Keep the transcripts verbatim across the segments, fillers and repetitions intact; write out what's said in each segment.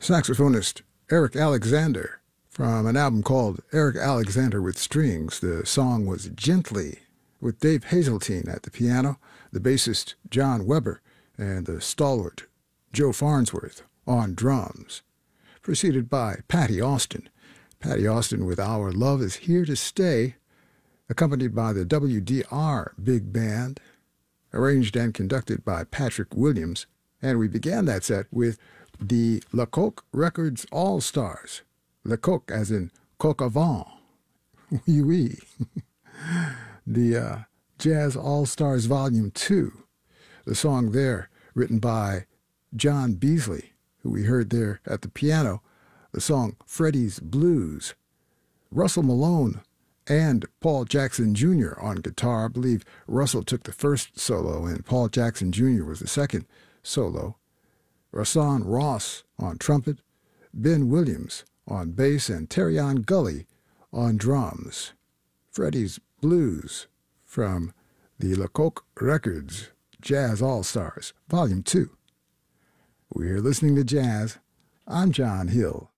saxophonist Eric Alexander from an album called Eric Alexander with Strings. The song was Gently, with Dave Hazeltine at the piano, the bassist John Weber, and the stalwart Joe Farnsworth on drums, preceded by Patty Austin. Patty Austin with Our Love Is Here to Stay, accompanied by the W D R Big Band, arranged and conducted by Patrick Williams. And we began that set with the Lecoq Records All-Stars. Lecoq as in coq au vin. Oui, oui. The uh, Jazz All-Stars Volume two. The song there written by John Beasley, who we heard there at the piano. The song Freddie's Blues. Russell Malone and Paul Jackson Junior on guitar. I believe Russell took the first solo and Paul Jackson Junior was the second solo. Rahsaan Ross on trumpet, Ben Williams on bass, and Terrion Gully on drums. Freddie's Blues from the Lecoq Records Jazz All-Stars, Volume two. We're listening to jazz. I'm John Hill.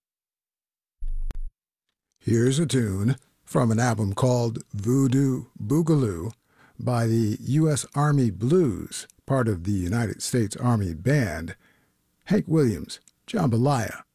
Here's a tune from an album called Voodoo Boogaloo by the U S Army Blues, part of the United States Army Band. Hank Williams, Jambalaya.